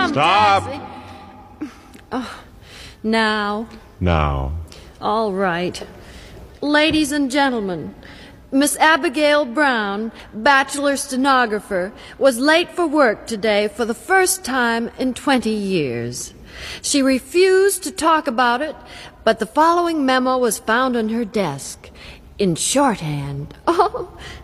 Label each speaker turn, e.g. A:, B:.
A: Stop.
B: taxi. Oh, now.
A: Now.
B: All right. Ladies and gentlemen, Miss Abigail Brown, bachelor stenographer, was late for work today for the first time in 20 years. She refused to talk about it, but the following memo was found on her desk in shorthand. Oh,